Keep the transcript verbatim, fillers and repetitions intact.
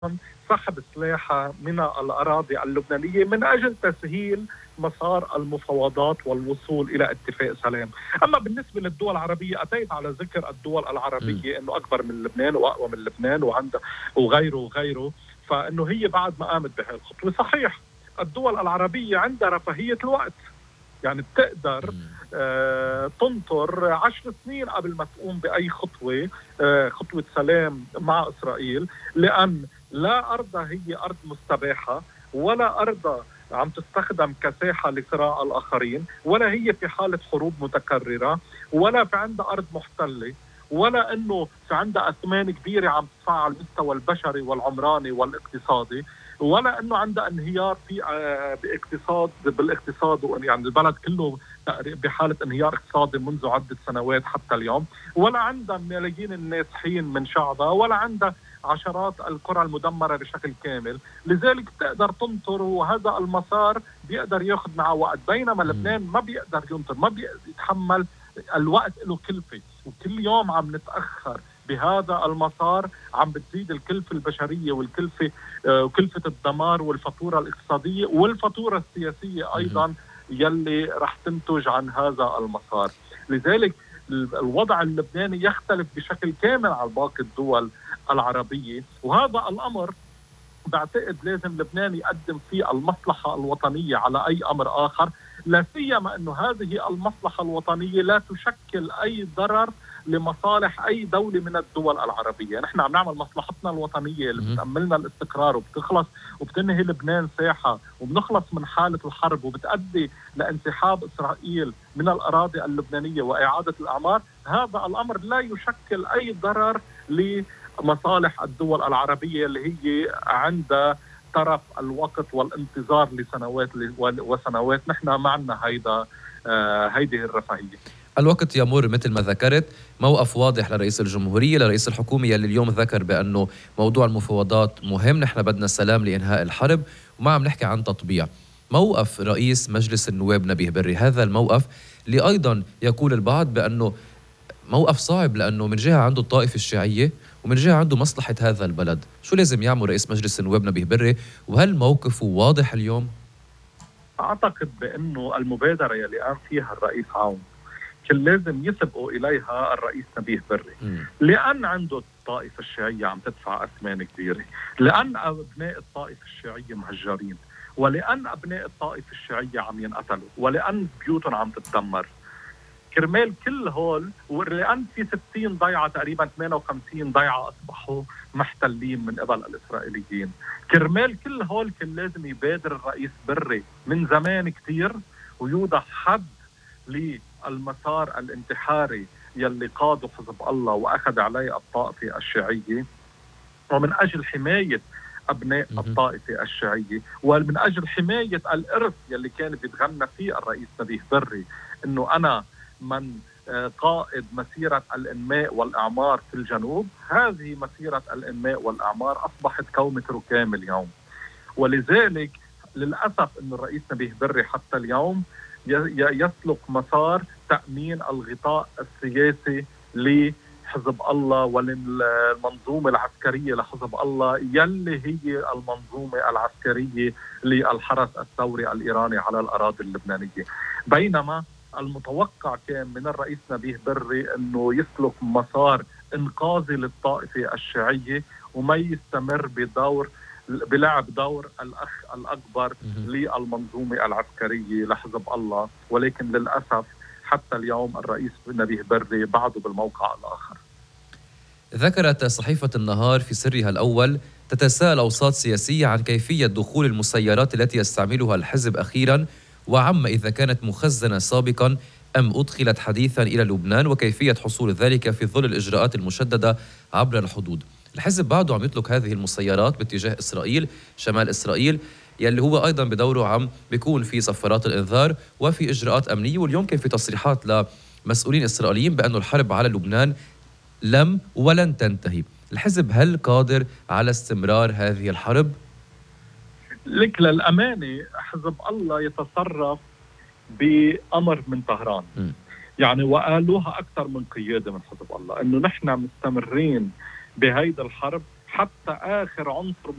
سحب سلاحها من الأراضي اللبنانية من أجل تسهيل مسار المفاوضات والوصول إلى اتفاق سلام. أما بالنسبة للدول العربية، أتيت على ذكر الدول العربية أنه أكبر من لبنان وأقوى من لبنان وعنده وغيره وغيره، فأنه هي بعد ما قامت بهذه الخطوة. صحيح الدول العربية عندها رفاهية الوقت، يعني بتقدر آه تنطر عشر سنين قبل ما تقوم بأي خطوة آه خطوة سلام مع إسرائيل، لأن لا أرضها هي أرض مستباحة، ولا أرضها عم تستخدم كساحة لصراع الآخرين، ولا هي في حالة حروب متكررة، ولا في عندها أرض محتلة، ولا أنه في عندها أثمان كبيرة عم تدفع على المستوى البشري والعمراني والاقتصادي، ولا أنه عندها انهيار في باقتصاد بالاقتصاد، يعني البلد كله بحالة انهيار اقتصادي منذ عدة سنوات حتى اليوم، ولا عندها ملايين النازحين من شعبها، ولا عندها عشرات القرى المدمرة بشكل كامل. لذلك تقدر تنطر، وهذا المسار بيقدر ياخذ معه وقت، بينما لبنان ما بيقدر ينطر، ما بيقدر يتحمل الوقت، له كلفة، وكل يوم عم نتأخر بهذا المسار عم بتزيد الكلفة البشرية والكلفة وكلفة الدمار والفاتورة الاقتصادية والفاتورة السياسية أيضا يلي رح تنتج عن هذا المسار. لذلك الوضع اللبناني يختلف بشكل كامل عن باقي الدول العربية، وهذا الأمر بعتقد لازم لبنان يقدم فيه المصلحة الوطنية على أي أمر آخر، لا سيما أنه هذه المصلحة الوطنية لا تشكل أي ضرر لمصالح أي دولة من الدول العربية. نحن عم نعمل مصلحتنا الوطنية اللي بتأملنا الاستقرار وبتخلص وبتنهي لبنان ساحة وبنخلص من حالة الحرب وبتأدي لانسحاب إسرائيل من الأراضي اللبنانية وإعادة الأعمار. هذا الأمر لا يشكل أي ضرر لمصالح الدول العربية اللي هي عندها طرف الوقت والانتظار لسنوات وسنوات. نحن معنا هيدا آه هيدي الرفاهية. الوقت يمر مثل ما ذكرت، موقف واضح لرئيس الجمهورية لرئيس الحكومة اللي اليوم ذكر بأنه موضوع المفاوضات مهم، نحن بدنا السلام لإنهاء الحرب وما عم نحكي عن تطبيع. موقف رئيس مجلس النواب نبيه بري، هذا الموقف اللي أيضا يقول البعض بأنه موقف صعب، لأنه من جهة عنده الطائفة الشيعية ومن جهة عنده مصلحة هذا البلد. شو لازم يعمل رئيس مجلس النواب نبيه بري، وهل موقفه واضح اليوم؟ أعتقد بأنه المبادرة يلي قام فيها الرئيس عون كان لازم يسبقوا إليها الرئيس نبيه بري، م. لأن عنده الطائفة الشيعية عم تدفع أثمان كبيرة، لأن أبناء الطائفة الشيعية مهجرين، ولأن أبناء الطائفة الشيعية عم ينقتلوا، ولأن بيوتهم عم تتدمر. كرمال كل هول، ولأن في ستين ضيعة تقريبا ثمانية وخمسين ضيعة أصبحوا محتلين من قبل الإسرائيليين. كرمال كل هول كان لازم يبادر الرئيس بري من زمان كتير ويوضع حد للمسار الانتحاري يلي قاده حزب الله وأخذ عليه الطائفة الشيعية، ومن أجل حماية أبناء الطائفة الشيعية، ومن أجل حماية الإرث يلي كان بيتغنى فيه الرئيس نبيه بري إنه أنا من قائد مسيرة الإنماء والإعمار في الجنوب. هذه مسيرة الإنماء والإعمار أصبحت كومة ركام اليوم، ولذلك للأسف أن الرئيس نبيه بري حتى اليوم يسلك مسار تأمين الغطاء السياسي لحزب الله وللمنظومة العسكرية لحزب الله يلي هي المنظومة العسكرية للحرس الثوري الإيراني على الأراضي اللبنانية. بينما المتوقع كان من الرئيس نبيه بري أنه يسلك مسار إنقاذي للطائفة الشيعية وما يستمر بدور بلعب دور الأخ الأكبر للمنظومة العسكرية لحزب الله. ولكن للأسف حتى اليوم الرئيس نبيه بري بعده بالموقع الآخر. ذكرت صحيفة النهار في سرها الأول تتساءل أوساط سياسية عن كيفية دخول المسيرات التي يستعملها الحزب أخيرا، وعما إذا كانت مخزنة سابقا أم أدخلت حديثا إلى لبنان، وكيفية حصول ذلك في ظل الإجراءات المشددة عبر الحدود. الحزب بعده عم يطلق هذه المسيرات باتجاه إسرائيل، شمال إسرائيل، يلي هو أيضا بدوره عم بيكون في صفارات الإنذار وفي إجراءات أمنية. واليوم كان في تصريحات لمسؤولين إسرائيليين بأن الحرب على لبنان لم ولن تنتهي. الحزب هل قادر على استمرار هذه الحرب؟ لك للأمانة حزب الله يتصرف بأمر من طهران، م. يعني وقالوها أكثر من قيادة من حزب الله إنه نحن مستمرين بهيدا الحرب حتى آخر عنصر